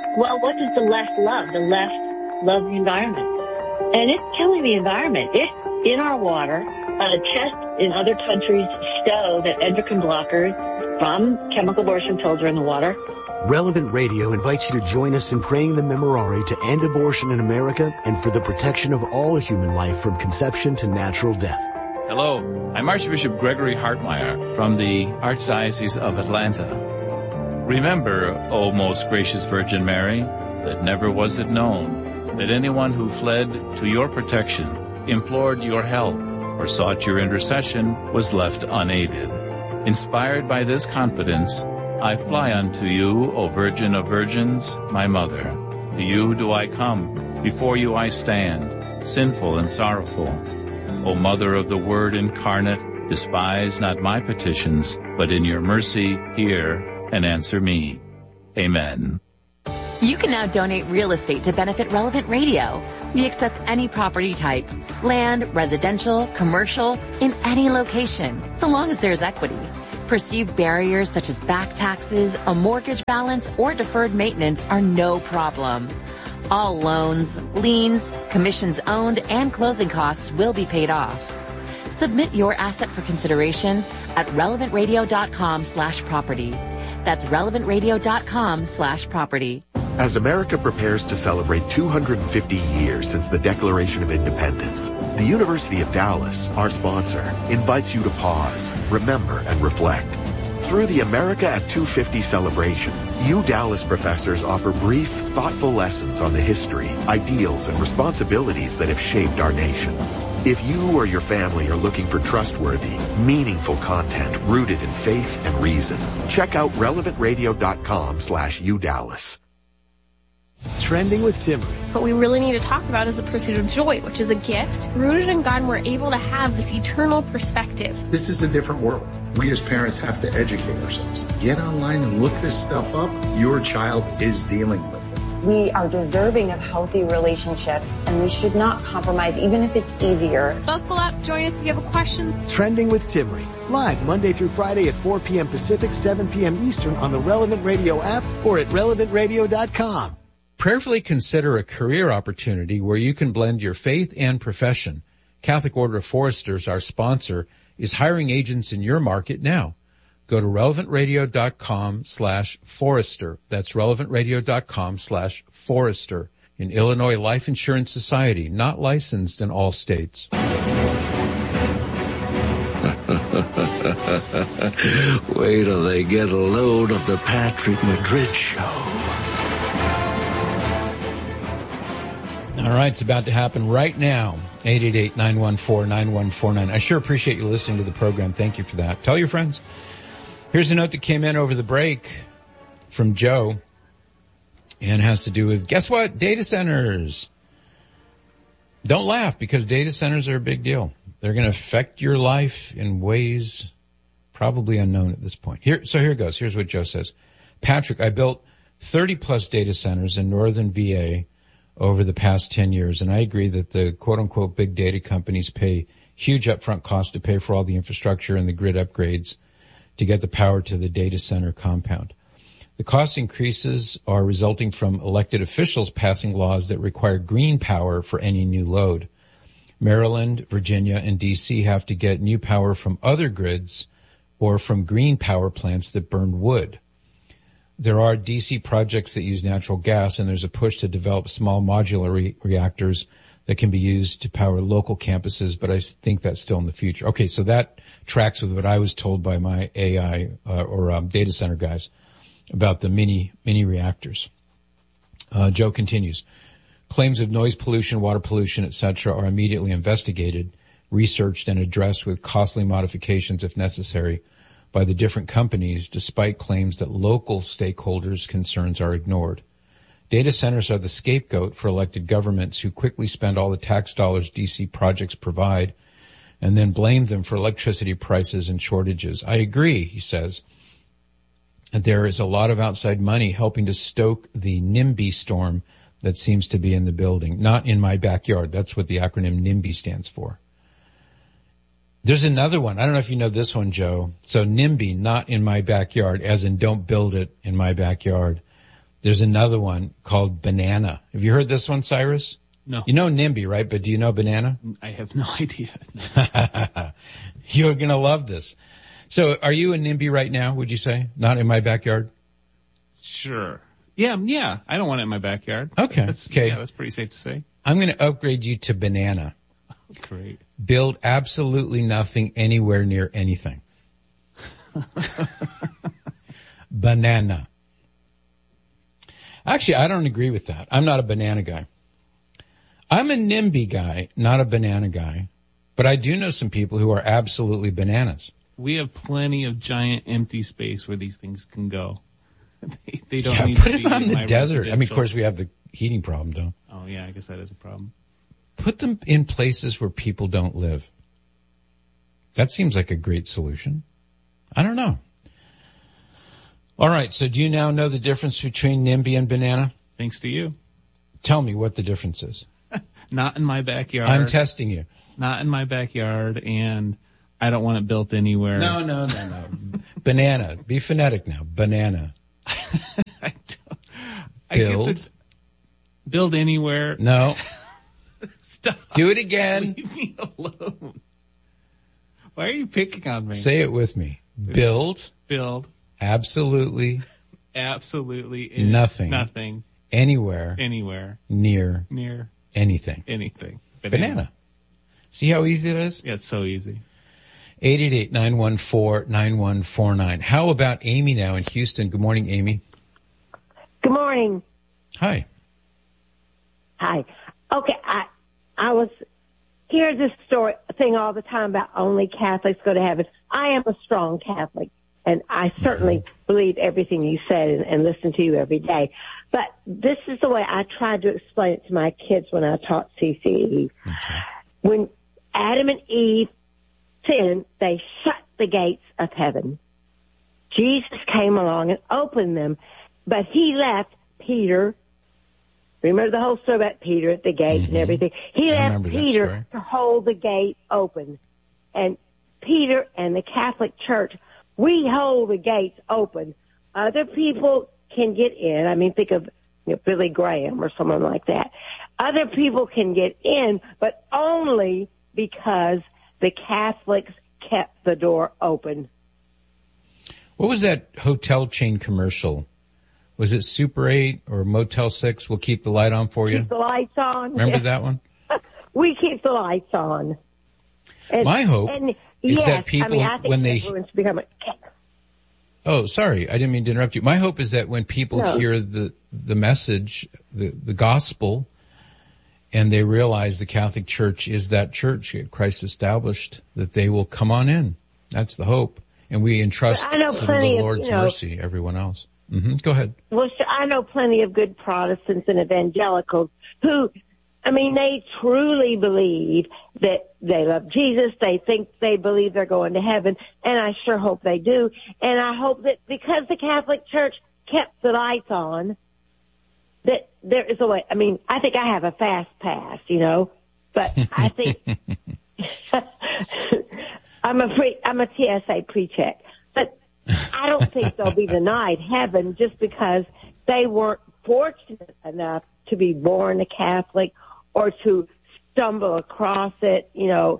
Well, what does the left love? The left loves the environment. And it's killing the environment. It's in our water. Tests in other countries show that endocrine blockers from chemical abortion pills are in the water. Relevant Radio invites you to join us in praying the Memorare to end abortion in America and for the protection of all human life from conception to natural death. Hello, I'm Archbishop Gregory Hartmeyer from the Archdiocese of Atlanta. Remember, O most gracious Virgin Mary, that never was it known that anyone who fled to your protection, implored your help, or sought your intercession was left unaided. Inspired by this confidence, I fly unto you, O Virgin of Virgins, my Mother. To you do I come, before you I stand, sinful and sorrowful. O Mother of the Word incarnate, despise not my petitions, but in your mercy hear and answer me. Amen. You can now donate real estate to benefit Relevant Radio. We accept any property type, land, residential, commercial, in any location, so long as there's equity. Perceived barriers such as back taxes, a mortgage balance, or deferred maintenance are no problem. All loans, liens, commissions owned, and closing costs will be paid off. Submit your asset for consideration at relevantradio.com/property. That's relevantradio.com/property. As America prepares to celebrate 250 years since the Declaration of Independence, the University of Dallas, our sponsor, invites you to pause, remember, and reflect. Through the America at 250 celebration, Dallas professors offer brief, thoughtful lessons on the history, ideals, and responsibilities that have shaped our nation. If you or your family are looking for trustworthy, meaningful content rooted in faith and reason, check out relevantradio.com/UDallas. Trending with Timmerie. What we really need to talk about is the pursuit of joy, which is a gift. Rooted in God, we're able to have this eternal perspective. This is a different world. We as parents have to educate ourselves. Get online and look this stuff up. Your child is dealing with it. We are deserving of healthy relationships, and we should not compromise, even if it's easier. Buckle up. Join us if you have a question. Trending with Timmerie. Live Monday through Friday at 4 p.m. Pacific, 7 p.m. Eastern on the Relevant Radio app or at relevantradio.com. Prayerfully consider a career opportunity where you can blend your faith and profession. Catholic Order of Foresters, our sponsor, is hiring agents in your market now. Go to relevantradio.com/Forester. That's relevantradio.com/Forester. In Illinois Life Insurance Society, not licensed in all states. Wait till they get a load of the Patrick Madrid show. All right, it's about to happen right now. 888-914-9149. I sure appreciate you listening to the program. Thank you for that. Tell your friends. Here's a note that came in over the break from Joe and has to do with, guess what? Data centers. Don't laugh, because data centers are a big deal. They're going to affect your life in ways probably unknown at this point. Here it goes. Here's what Joe says. Patrick, I built 30-plus data centers in northern VA over the past 10 years, and I agree that the quote-unquote big data companies pay huge upfront costs to pay for all the infrastructure and the grid upgrades to get the power to the data center compound. The cost increases are resulting from elected officials passing laws that require green power for any new load. Maryland, Virginia, and D.C. have to get new power from other grids or from green power plants that burn wood. There are D.C. projects that use natural gas, and there's a push to develop small modular reactors that can be used to power local campuses, but I think that's still in the future. Okay, so that tracks with what I was told by my AI or data center guys about the mini reactors. Joe continues. Claims of noise pollution, water pollution, etc. are immediately investigated, researched, and addressed with costly modifications if necessary by the different companies, despite claims that local stakeholders' concerns are ignored. Data centers are the scapegoat for elected governments who quickly spend all the tax dollars DC projects provide and then blame them for electricity prices and shortages. I agree, he says. There is a lot of outside money helping to stoke the NIMBY storm that seems to be in the building. Not in my backyard. That's what the acronym NIMBY stands for. There's another one. I don't know if you know this one, Joe. So NIMBY, not in my backyard, as in don't build it in my backyard. There's another one called banana. Have you heard this one, Cyrus? No. You know NIMBY, right? But do you know banana? I have no idea. You're going to love this. So are you a NIMBY right now, would you say? Not in my backyard? Sure. Yeah. I don't want it in my backyard. Okay. Yeah, that's pretty safe to say. I'm going to upgrade you to banana. Great. Build absolutely nothing anywhere near anything. Banana. Actually, I don't agree with that. I'm not a banana guy. I'm a NIMBY guy, not a banana guy. But I do know some people who are absolutely bananas. We have plenty of giant empty space where these things can go. They don't need put to it be on in the my desert. I mean, of residential. course, we have the heating problem, though. Oh, yeah, I guess that is a problem. Put them in places where people don't live. That seems like a great solution. I don't know. All right, so do you now know the difference between NIMBY and banana? Thanks to you. Tell me what the difference is. Not in my backyard. I'm testing you. Not in my backyard, and I don't want it built anywhere. No. Banana. Be phonetic now. Banana. Build anywhere. No. Stop. Do it again. Leave me alone. Why are you picking on me? Say it with me. Build. Absolutely. Nothing. Anywhere. Near. Anything. Banana. See how easy it is? Yeah, it's so easy. 888-914-9149. How about Amy now in Houston? Good morning, Amy. Good morning. Hi. Okay, I was hear this thing all the time about only Catholics go to heaven. I am a strong Catholic, and I certainly believe everything you said and listen to you every day. But this is the way I tried to explain it to my kids when I taught CCE. Okay. When Adam and Eve sinned, they shut the gates of heaven. Jesus came along and opened them, but he left Peter. Remember the whole story about Peter at the gate and everything? He left Peter to hold the gate open. And Peter and the Catholic Church, we hold the gates open. Other people can get in. I mean, think of Billy Graham or someone like that. Other people can get in, but only because the Catholics kept the door open. What was that hotel chain commercial? Was it Super 8 or Motel 6? We'll keep the light on for you. Keep the lights on. Remember that one? We keep the lights on. And, my hope is that people, when they... Oh, sorry. I didn't mean to interrupt you. My hope is that when people hear the message, the gospel, and they realize the Catholic Church is that church that Christ established, that they will come on in. That's the hope. And we entrust to the Lord's mercy everyone else. Go ahead. Well, I know plenty of good Protestants and evangelicals who, I mean, they truly believe that they love Jesus. They believe they're going to heaven, and I sure hope they do. And I hope that because the Catholic Church kept the lights on, that there is a way. I mean, I think I have a fast pass, but I think I'm a TSA pre-check. But I don't think they'll be denied heaven just because they weren't fortunate enough to be born a Catholic or to stumble across it,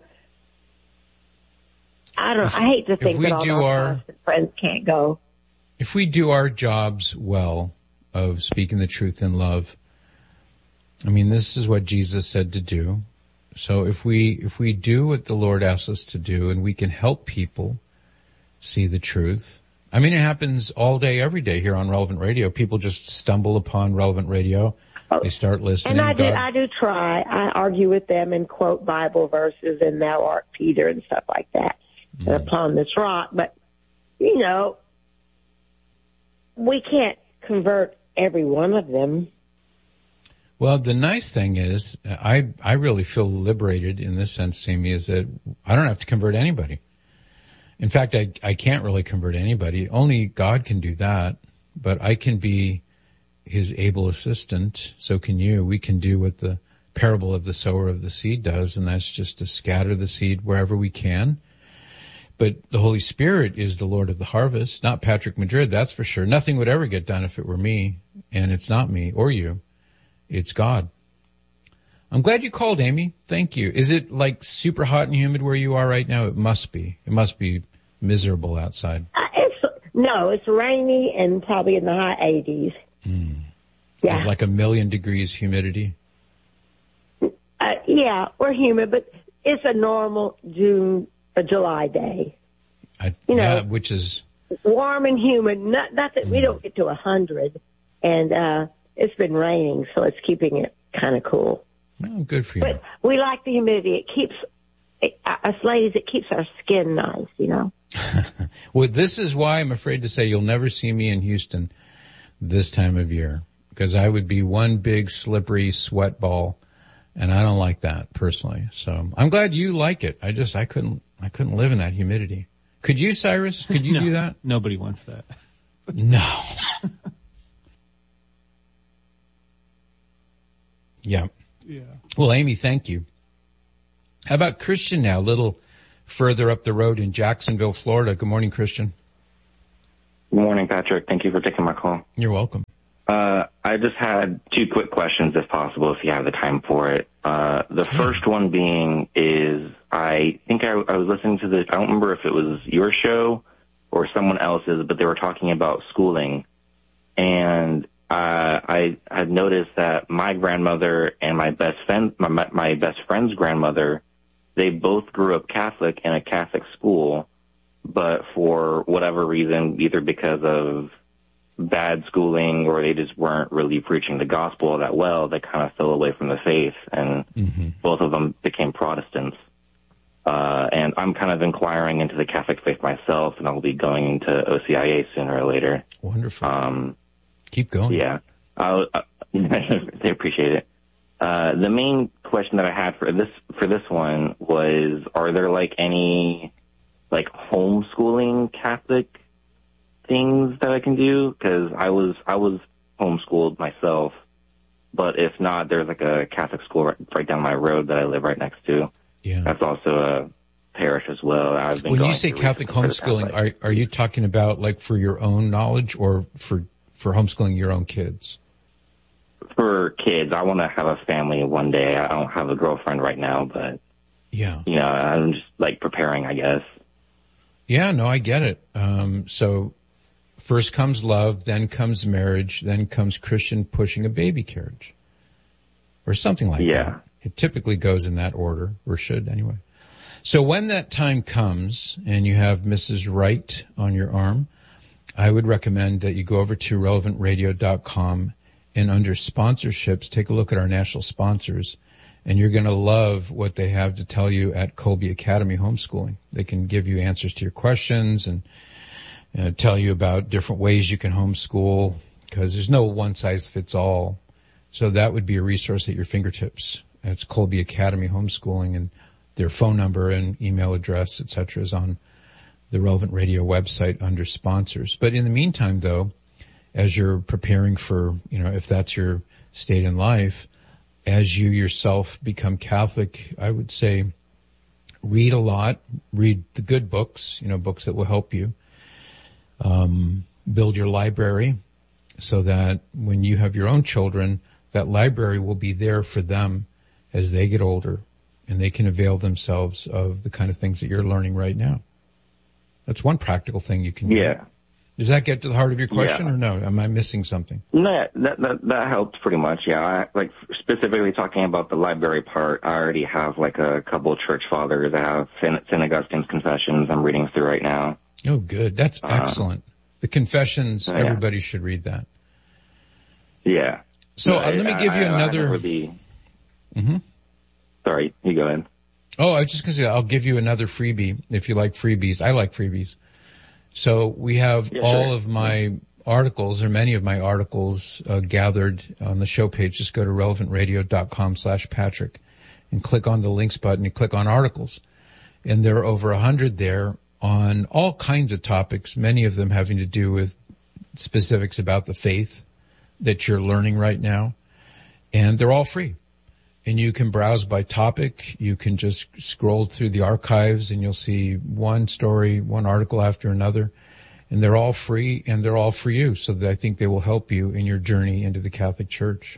I hate to think that all our Protestant friends can't go. If we do our jobs well of speaking the truth in love, I mean, this is what Jesus said to do. So if we do what the Lord asks us to do and we can help people see the truth. I mean, it happens all day, every day here on Relevant Radio. People just stumble upon Relevant Radio. They start listening. And I do try. I argue with them and quote Bible verses and thou art Peter and stuff like that. And upon this rock. But, we can't convert every one of them. Well, the nice thing is, I really feel liberated in this sense, Amy, is that I don't have to convert anybody. In fact, I can't really convert anybody. Only God can do that, but I can be his able assistant. So can you. We can do what the parable of the sower of the seed does, and that's just to scatter the seed wherever we can. But the Holy Spirit is the Lord of the harvest, not Patrick Madrid, that's for sure. Nothing would ever get done if it were me. And it's not me or you. It's God. I'm glad you called, Amy. Thank you. Is it like super hot and humid where you are right now? It must be. It must be miserable outside. It's rainy and probably in the high 80s. Yeah. Like 1,000,000 degrees humidity. Yeah, we're humid, but it's a normal July day. Which is warm and humid. Not that we don't get to 100, and it's been raining, so it's keeping it kind of cool. Oh, good for you. But we like the humidity. It keeps us ladies. It keeps our skin nice, you know. Well, this is why I'm afraid to say you'll never see me in Houston this time of year, because I would be one big slippery sweat ball, and I don't like that personally. So I'm glad you like it. I couldn't live in that humidity. Could you, Cyrus? Could you do that? Nobody wants that. No. Yeah. Well, Amy, thank you. How about Christian now? A little further up the road in Jacksonville, Florida. Good morning, Christian. Good morning, Patrick. Thank you for taking my call. You're welcome. I just had 2 quick questions, if possible, if you have the time for it. The first one being is, I think I was listening to I don't remember if it was your show or someone else's, but they were talking about schooling. And I had noticed that my grandmother and my best friend's grandmother, they both grew up Catholic in a Catholic school, but for whatever reason, either because of bad schooling or they just weren't really preaching the gospel that well, they kind of fell away from the faith, and both of them became Protestants. And I'm kind of inquiring into the Catholic faith myself, and I'll be going into OCIA sooner or later. Wonderful. Keep going. Yeah. They appreciate it. The main question that I had for this one was, are there like any like homeschooling Catholic things that I can do? Because I was homeschooled myself, but if not, there's like a Catholic school right down my road that I live right next to. Yeah. That's also a parish as well. When you say Catholic homeschooling, are you talking about like for your own knowledge or for homeschooling your own kids? For kids. I want to have a family one day. I don't have a girlfriend right now, but yeah, I'm just like preparing, I guess. Yeah, no, I get it. So first comes love, then comes marriage, then comes Christian pushing a baby carriage or something like that. It typically goes in that order, or should anyway. So when that time comes and you have Mrs. Wright on your arm, I would recommend that you go over to relevantradio.com and under sponsorships, take a look at our national sponsors, and you're going to love what they have to tell you at Colby Academy Homeschooling. They can give you answers to your questions and tell you about different ways you can homeschool, because there's no one size fits all. So that would be a resource at your fingertips. That's Colby Academy Homeschooling, and their phone number and email address, etc., is on the Relevant Radio website under sponsors. But in the meantime, though, as you're preparing for, if that's your state in life, as you yourself become Catholic, I would say read a lot, read the good books, books that will help you. Build your library so that when you have your own children, that library will be there for them as they get older, and they can avail themselves of the kind of things that you're learning right now. That's one practical thing you can do. Yeah. Does that get to the heart of your question or no? Am I missing something? No, that helps pretty much. Yeah. Like specifically talking about the library part, I already have like a couple of church fathers. I have St. Augustine's Confessions I'm reading through right now. Oh, good. That's excellent. The Confessions, everybody should read that. Yeah. So let me give you another. Sorry, you go ahead. Oh, I was just going to say, I'll give you another freebie if you like freebies. I like freebies. So we have all of my articles, or many of my articles, gathered on the show page. Just go to relevantradio.com/Patrick and click on the links button and click on articles. And there are over 100 there on all kinds of topics, many of them having to do with specifics about the faith that you're learning right now. And they're all free. And you can browse by topic. You can just scroll through the archives and you'll see one story, one article after another. And they're all free and they're all for you. So I think they will help you in your journey into the Catholic Church.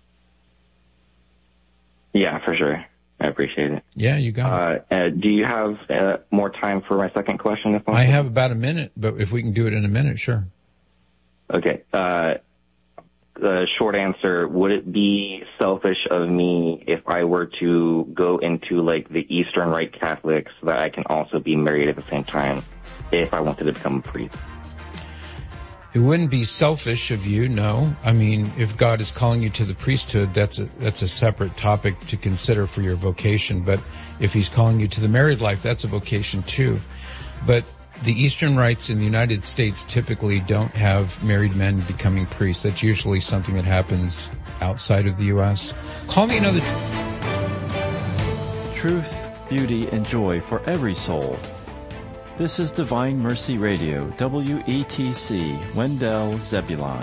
Yeah, for sure. I appreciate it. Yeah, you got it. Do you have more time for my second question? If I have about a minute, but if we can do it in a minute, sure. Okay. The short answer, would it be selfish of me if I were to go into like the Eastern Rite Catholics so that I can also be married at the same time if I wanted to become a priest? It wouldn't be selfish of you, no. I mean, if God is calling you to the priesthood, that's a separate topic to consider for your vocation. But if he's calling you to the married life, that's a vocation too. But the Eastern rites in the United States typically don't have married men becoming priests. That's usually something that happens outside of the U.S. Call me another. Truth, beauty, and joy for every soul. This is Divine Mercy Radio, WETC, Wendell, Zebulon.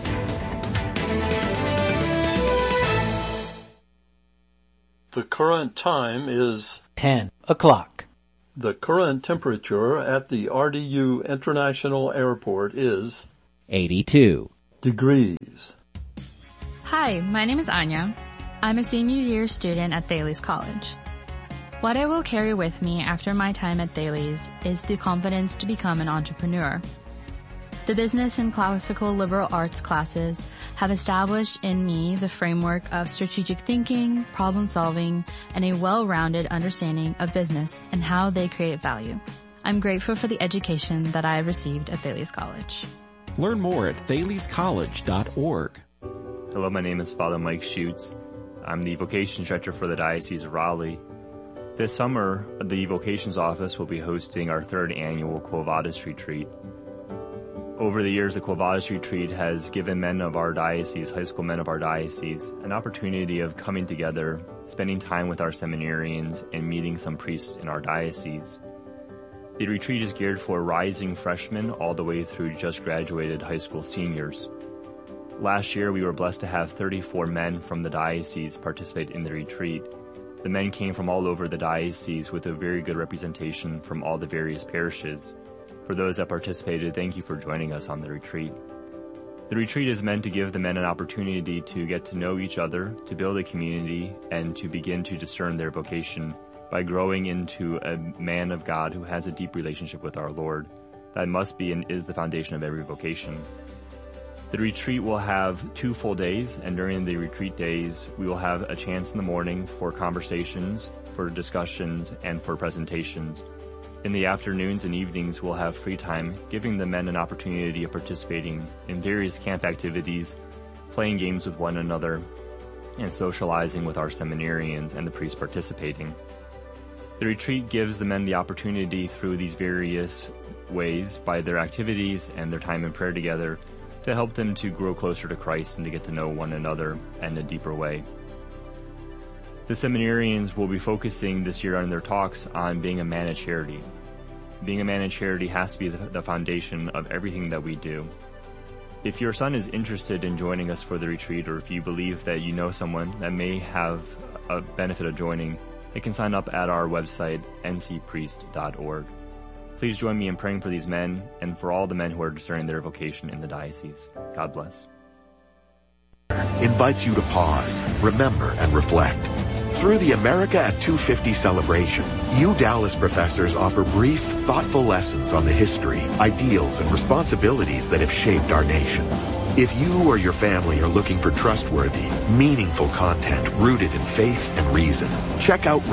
The current time is 10 o'clock. The current temperature at the RDU International Airport is 82 degrees. Hi, my name is Anya. I'm a senior year student at Thales College. What I will carry with me after my time at Thales is the confidence to become an entrepreneur. The business and classical liberal arts classes have established in me the framework of strategic thinking, problem solving, and a well-rounded understanding of business and how they create value. I'm grateful for the education that I have received at Thales College. Learn more at thalescollege.org. Hello, my name is Father Mike Schutz. I'm the Vocations Director for the Diocese of Raleigh. This summer, the Vocations Office will be hosting our third annual Quo Vadis Retreat. Over the years, the Quo Vadis Retreat has given men of our diocese, high school men of our diocese, an opportunity of coming together, spending time with our seminarians, and meeting some priests in our diocese. The retreat is geared for rising freshmen all the way through just graduated high school seniors. Last year, we were blessed to have 34 men from the diocese participate in the retreat. The men came from all over the diocese with a very good representation from all the various parishes. For those that participated, thank you for joining us on the retreat. The retreat is meant to give the men an opportunity to get to know each other, to build a community, and to begin to discern their vocation by growing into a man of God who has a deep relationship with our Lord. That must be and is the foundation of every vocation. The retreat will have 2 full days, and during the retreat days, we will have a chance in the morning for conversations, for discussions, and for presentations. In the afternoons and evenings, we'll have free time, giving the men an opportunity of participating in various camp activities, playing games with one another, and socializing with our seminarians and the priests participating. The retreat gives the men the opportunity through these various ways, by their activities and their time in prayer together, to help them to grow closer to Christ and to get to know one another in a deeper way. The seminarians will be focusing this year on their talks on being a man of charity. Being a man of charity has to be the foundation of everything that we do. If your son is interested in joining us for the retreat, or if you believe that you know someone that may have a benefit of joining, they can sign up at our website, ncpriest.org. Please join me in praying for these men and for all the men who are discerning their vocation in the diocese. God bless. Invites you to pause, remember, and reflect. Through the America at 250 celebration, Dallas professors offer brief, thoughtful lessons on the history, ideals, and responsibilities that have shaped our nation. If you or your family are looking for trustworthy, meaningful content rooted in faith and reason, check out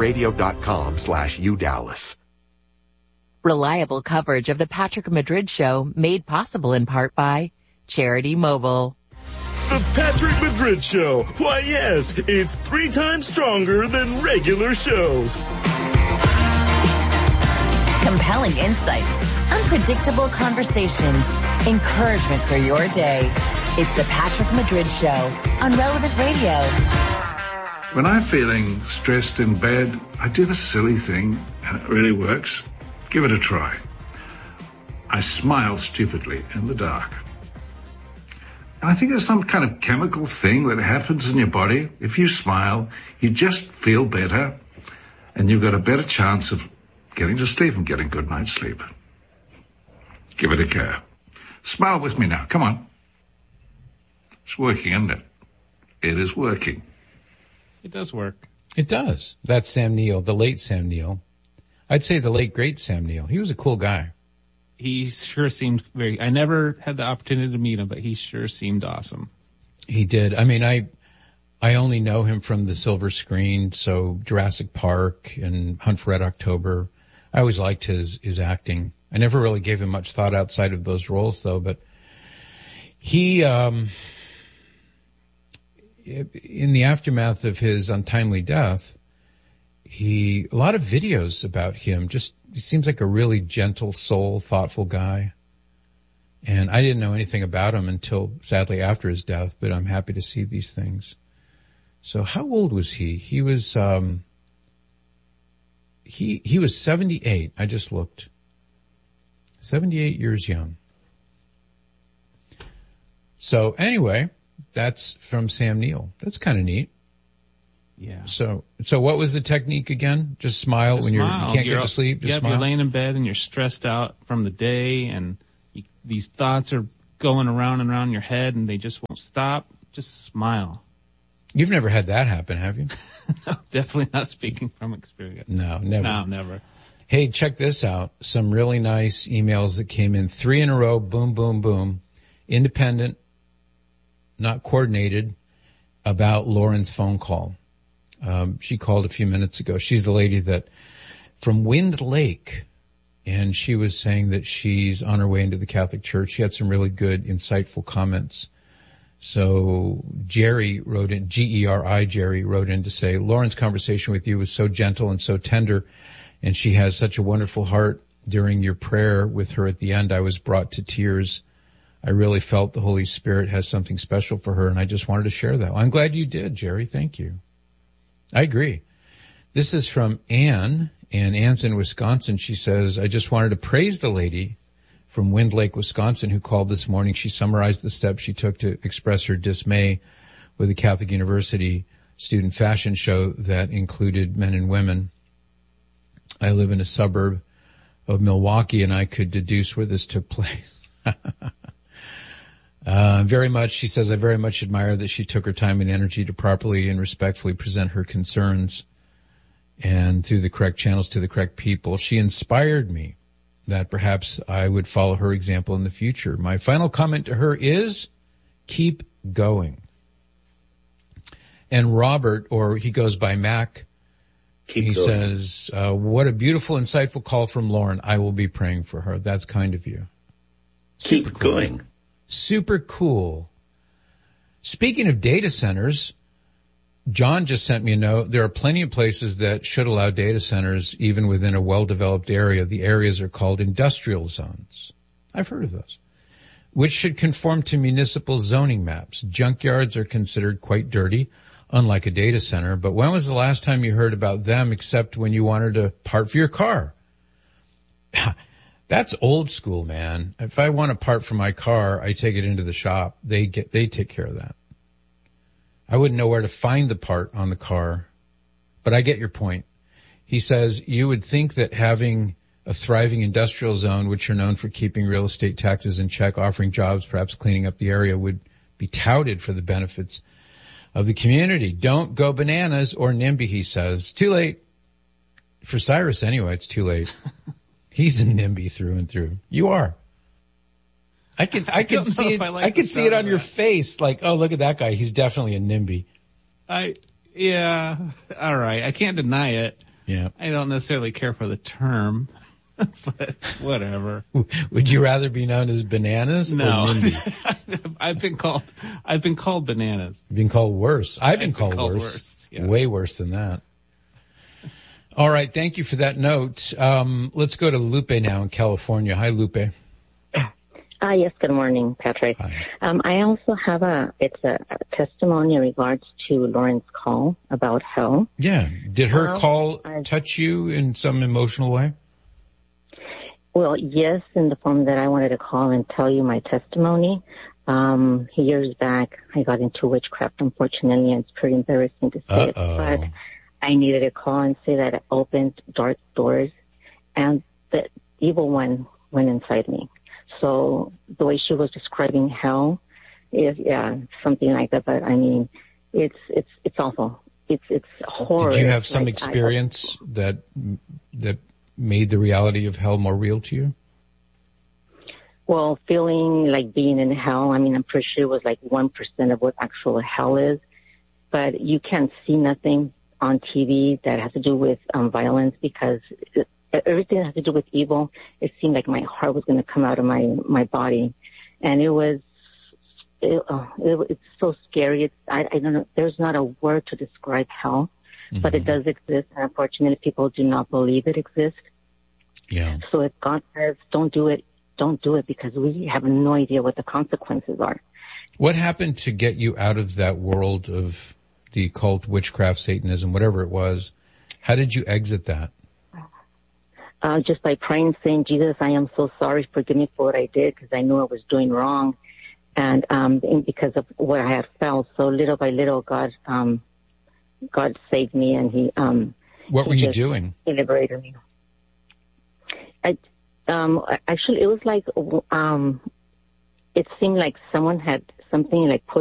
relevantradio.com/UDallas. Reliable coverage of the Patrick Madrid Show, made possible in part by Charity Mobile. The Patrick Madrid Show. Why, yes, it's 3 times stronger than regular shows. Compelling insights, unpredictable conversations, encouragement for your day. It's the Patrick Madrid Show on Relevant Radio. When I'm feeling stressed in bed, I do the silly thing, and it really works. Give it a try. I smile stupidly in the dark. And I think there's some kind of chemical thing that happens in your body. If you smile, you just feel better, and you've got a better chance of getting to sleep and getting good night's sleep. Give it a go. Smile with me now. Come on. It's working, isn't it? It is working. It does work. It does. That's Sam Neill, the late Sam Neill. I'd say the late, great Sam Neill. He was a cool guy. He sure seemed I never had the opportunity to meet him, but he sure seemed awesome. He did. I mean, I only know him from the silver screen, so Jurassic Park and Hunt for Red October. I always liked his acting. I never really gave him much thought outside of those roles, though, but he, in the aftermath of his untimely death, a lot of videos about him, he seems like a really gentle soul, thoughtful guy. And I didn't know anything about him until sadly after his death, but I'm happy to see these things. So how old was he? He was, he was 78. I just looked. 78 years young. So anyway, that's from Sam Neill. That's kind of neat. Yeah. So what was the technique again? Just smile when you can't get to sleep. Just smile. You're laying in bed and you're stressed out from the day, and these thoughts are going around and around your head, and they just won't stop. Just smile. You've never had that happen, have you? No, definitely not speaking from experience. No, never. No, never. Hey, check this out. Some really nice emails that came in 3 in a row. Boom, boom, boom. Independent, not coordinated, about Lauren's phone call. She called a few minutes ago. She's the lady that from Wind Lake, and she was saying that she's on her way into the Catholic Church. She had some really good, insightful comments. So Jerry wrote in, G-E-R-I, Jerry wrote in to say, Lauren's conversation with you was so gentle and so tender, and she has such a wonderful heart. During your prayer with her at the end, I was brought to tears. I really felt the Holy Spirit has something special for her, and I just wanted to share that. I'm glad you did, Jerry. Thank you. I agree. This is from Ann, and Ann's in Wisconsin. She says, I just wanted to praise the lady from Wind Lake, Wisconsin, who called this morning. She summarized the steps she took to express her dismay with the Catholic University student fashion show that included men and women. I live in a suburb of Milwaukee, and I could deduce where this took place. She says, I very much admire that she took her time and energy to properly and respectfully present her concerns and through the correct channels to the correct people. She inspired me that perhaps I would follow her example in the future. My final comment to her is, keep going. And Robert, or he goes by Mac, he says, what a beautiful, insightful call from Lauren. I will be praying for her. That's kind of you. Keep going. Super cool. Speaking of data centers, John just sent me a note. There are plenty of places that should allow data centers even within a well-developed area. The areas are called industrial zones. I've heard of those, which should conform to municipal zoning maps. Junkyards are considered quite dirty, unlike a data center. But when was the last time you heard about them except when you wanted a part for your car? That's old school, man. If I want a part for my car, I take it into the shop. They take care of that. I wouldn't know where to find the part on the car, but I get your point. He says you would think that having a thriving industrial zone, which are known for keeping real estate taxes in check, offering jobs, perhaps cleaning up the area, would be touted for the benefits of the community. Don't go bananas or NIMBY, he says. Too late. For Cyrus anyway, it's too late. He's a NIMBY through and through. You are. I can see it. I can see it on your face. Like, oh, look at that guy. He's definitely a NIMBY. Yeah. All right. I can't deny it. Yeah. I don't necessarily care for the term, but whatever. Would you rather be known as bananas or NIMBY? I've been called bananas. You've been called worse. I've been called worse. Yeah. Way worse than that. All right. Thank you for that note. Let's go to Lupe now in California. Hi, Lupe. Yes, good morning, Patrick. I also have a testimony in regards to Lauren's call about hell. Yeah. Did her call touch you in some emotional way? Well, yes, in the form that I wanted to call and tell you my testimony. Years back, I got into witchcraft, unfortunately, and it's pretty embarrassing to say it, but I needed to call and say that it opened dark doors, and the evil one went inside me. So the way she was describing hell is, something like that. But I mean, it's awful. It's horrible. Did you have some experience that made the reality of hell more real to you? Well, feeling like being in hell, I mean, I'm pretty sure it was like 1% of what actual hell is. But you can't see nothing on TV that has to do with violence, because everything that has to do with evil, it seemed like my heart was going to come out of my body. And it's so scary. I don't know. There's not a word to describe hell, but it does exist. And unfortunately, people do not believe it exists. Yeah. So if God says, don't do it, because we have no idea what the consequences are. What happened to get you out of that world of the occult, witchcraft, Satanism, whatever it was? How did you exit that? Just by praying, saying, Jesus, I am so sorry. Forgive me for what I did, because I knew I was doing wrong. And because of what I had felt. So little by little, God saved me, and He. What were you doing? He liberated me. Actually, it was like, it seemed like someone had something like pushed